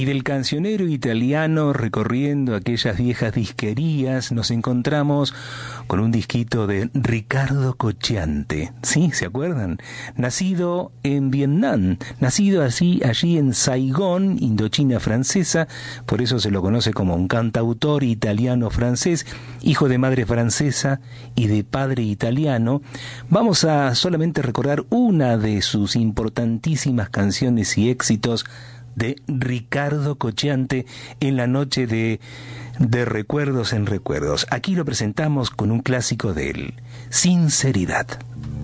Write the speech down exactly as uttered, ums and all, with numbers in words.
Y del cancionero italiano recorriendo aquellas viejas disquerías nos encontramos con un disquito de Ricardo Cocciante. ¿Sí? ¿Se acuerdan? Nacido en Vietnam, nacido así allí en Saigón, Indochina francesa, por eso se lo conoce como un cantautor italiano-francés, hijo de madre francesa y de padre italiano. Vamos a solamente recordar una de sus importantísimas canciones y éxitos de Ricardo Cocciante en la noche de, de Recuerdos en Recuerdos. Aquí lo presentamos con un clásico de él, Sinceridad.